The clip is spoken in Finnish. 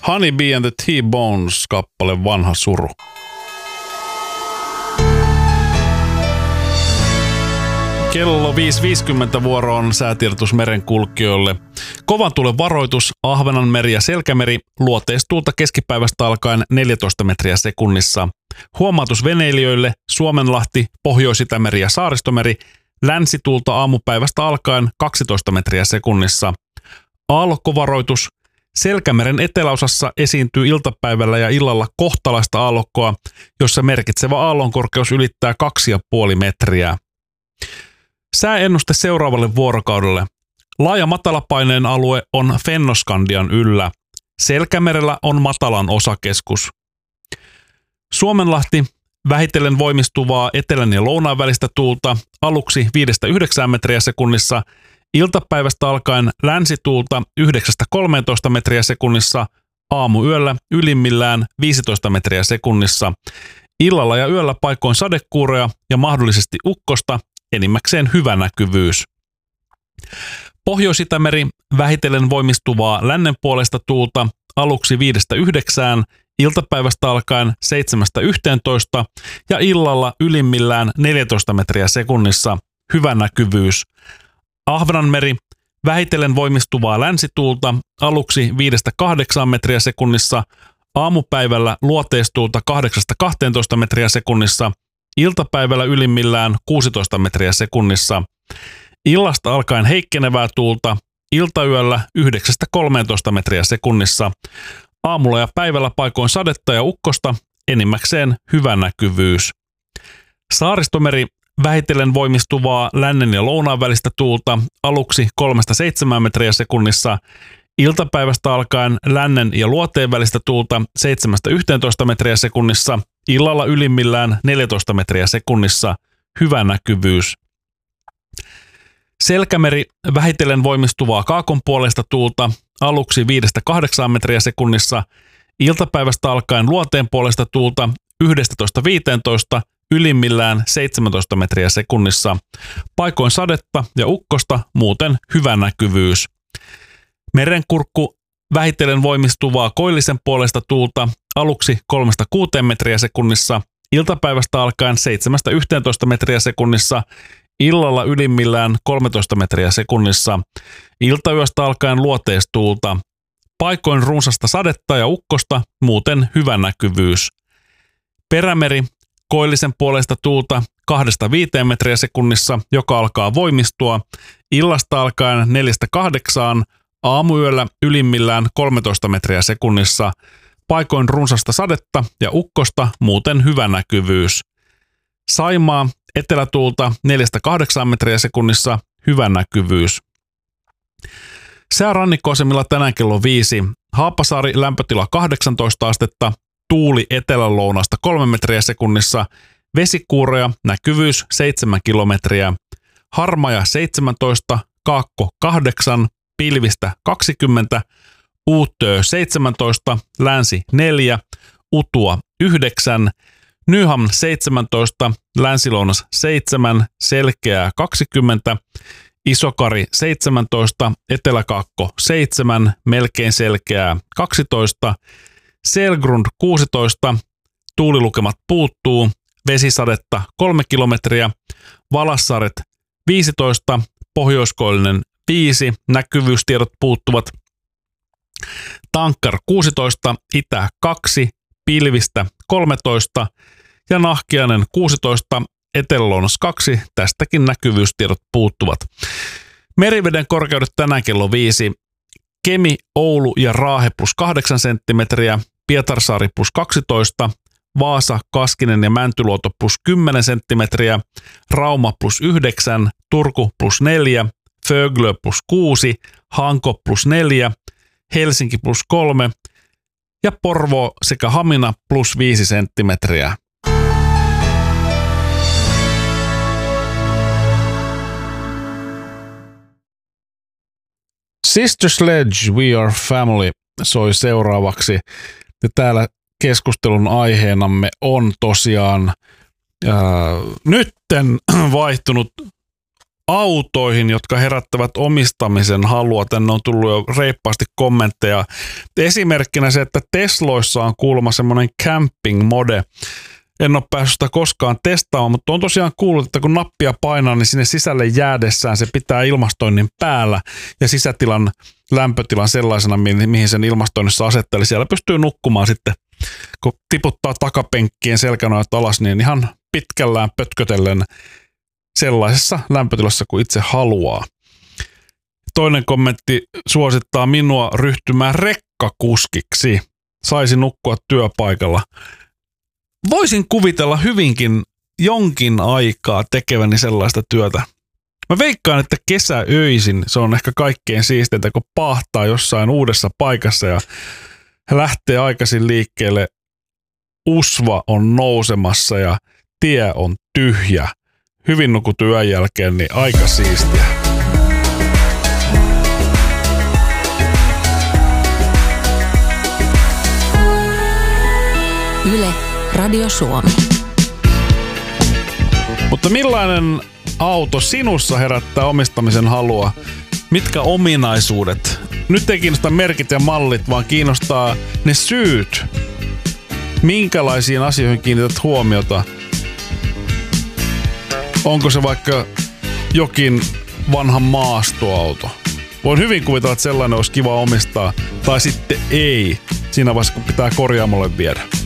Honey Bee and the T-Bones -kappale Vanha suru. Kello 5.50 vuoro on säätiedotus merenkulkijoille. Kovan tuulen varoitus, Ahvenanmeri ja Selkämeri, luoteistuulta keskipäivästä alkaen 14 metriä sekunnissa. Huomautus veneilijöille, Suomenlahti, Pohjois-Itämeri ja Saaristomeri, länsituulta aamupäivästä alkaen 12 metriä sekunnissa. Aallokkovaroitus, Selkämeren eteläosassa esiintyy iltapäivällä ja illalla kohtalaista aallokkoa, jossa merkitsevä aallonkorkeus ylittää 2,5 metriä. Sääennuste seuraavalle vuorokaudelle. Laaja matalapaineen alue on Fennoskandian yllä. Selkämerellä on matalan osakeskus. Suomenlahti, vähitellen voimistuvaa etelän ja lounaan välistä tuulta, aluksi 5-9 metriä sekunnissa, iltapäivästä alkaen länsituulta 9-13 metriä sekunnissa, aamuyöllä ylimmillään 15 metriä sekunnissa, illalla ja yöllä paikoin sadekuuroja ja mahdollisesti ukkosta, enimmäkseen hyvä näkyvyys. Pohjois-Itämeri, vähitellen voimistuvaa lännenpuoleista tuulta, aluksi 5-9, iltapäivästä alkaen 7-11 ja illalla ylimmillään 14 metriä sekunnissa, hyvä näkyvyys. Ahvenanmeri, vähitellen voimistuvaa länsituulta, aluksi 5-8 metriä sekunnissa, aamupäivällä luoteistuulta 8-12 metriä sekunnissa, iltapäivällä ylimmillään 16 metriä sekunnissa. Illasta alkaen heikkenevää tuulta, iltayöllä 9-13 metriä sekunnissa. Aamulla ja päivällä paikoin sadetta ja ukkosta, enimmäkseen hyvä näkyvyys. Saaristomeri, vähitellen voimistuvaa lännen ja lounaan välistä tuulta, aluksi 3-7 metriä sekunnissa. Iltapäivästä alkaen lännen ja luoteen välistä tuulta 7-11 metriä sekunnissa, illalla ylimmillään 14 metriä sekunnissa, hyvä näkyvyys. Selkämeri, vähitellen voimistuvaa kaakonpuoleista tuulta, aluksi 5-8 metriä sekunnissa, iltapäivästä alkaen luoteen puolesta tuulta 11-15, ylimmillään 17 metriä sekunnissa, paikoin sadetta ja ukkosta, muuten hyvä näkyvyys. Merenkurkku, vähitellen voimistuvaa koillisen puolesta tuulta, aluksi 3-6 metriä sekunnissa, iltapäivästä alkaen 7-11 metriä sekunnissa, illalla ylimmillään 13 metriä sekunnissa, iltayöstä alkaen luoteistuulta, paikoin runsasta sadetta ja ukkosta, muuten hyvä näkyvyys. Perämeri, koillisen puolesta tuulta 2-5 metriä sekunnissa, joka alkaa voimistua, illasta alkaen 4-8, aamuyöllä ylimmillään 13 metriä sekunnissa, paikoin runsasta sadetta ja ukkosta, muuten hyvä näkyvyys. Saimaa, etelätuulta 4-8 metriä sekunnissa, hyvä näkyvyys. Sää rannikkoasemilla tänään kello 5. Haapasaari lämpötila 18 astetta, tuuli etelälounasta 3 metriä sekunnissa, vesikuuroja, näkyvyys 7 kilometriä. Harmaja 17, Kaakko 8, pilvistä 20, Uuttöö 17, Länsi 4, Utua 9, Nyhamn 17, Länsilounas 7, Selkeää 20, Isokari 17, Eteläkaakko 7, Melkein Selkeää 12, Selgrund 16, tuulilukemat puuttuu, vesisadetta 3 kilometriä, Valassaaret 15, Pohjoiskoillinen 5, näkyvyystiedot puuttuvat, Tankkar 16, Itä 2, pilvistä 13 ja Nahkiainen 16, Etelä-Lounas 2, tästäkin näkyvyystiedot puuttuvat. Meriveden korkeudet tänään kello 5, Kemi, Oulu ja Raahe plus 8 senttimetriä, Pietarsaari plus 12, Vaasa, Kaskinen ja Mäntyluoto plus 10 senttimetriä, Rauma plus 9, Turku plus 4, Föglö plus 6, Hanko plus 4, Helsinki plus 3 ja Porvoo sekä Hamina plus 5 senttimetriä. Sister Sledge, We Are Family soi seuraavaksi. Ja täällä keskustelun aiheenamme on tosiaan nytten vaihtunut autoihin, jotka herättävät omistamisen halua. Tänne on tullut jo reippaasti kommentteja. Esimerkkinä se, että Tesloissa on kuulemma semmoinen camping mode. En ole päässyt sitä koskaan testaamaan, mutta on tosiaan kuullut, että kun nappia painaa, niin sinne sisälle jäädessään se pitää ilmastoinnin päällä ja sisätilan lämpötilan sellaisena, mihin sen ilmastoinnissa asetteli. Siellä pystyy nukkumaan sitten, kun tiputtaa takapenkkien selkänojat alas, niin ihan pitkällään pötkötellen sellaisessa lämpötilassa kuin itse haluaa. Toinen kommentti suosittaa minua ryhtymään rekkakuskiksi. Saisi nukkua työpaikalla. Voisin kuvitella hyvinkin jonkin aikaa tekeväni sellaista työtä. Mä veikkaan, että kesäöisin se on ehkä kaikkein siisteintä, kun paahtaa jossain uudessa paikassa ja lähtee aikaisin liikkeelle. Usva on nousemassa ja tie on tyhjä. Hyvin nukuttu yön jälkeen, niin aika siistiä. Yle, Radio Suomi. Mutta millainen auto sinussa herättää omistamisen halua? Mitkä ominaisuudet? Nyt ei kiinnosta merkit ja mallit, vaan kiinnostaa ne syyt. Minkälaisiin asioihin kiinnität huomiota? Onko se vaikka jokin vanha maastoauto? Voin hyvin kuvitella, että sellainen olisi kiva omistaa. Tai sitten ei, siinä vaiheessa kun pitää korjaamolle viedä.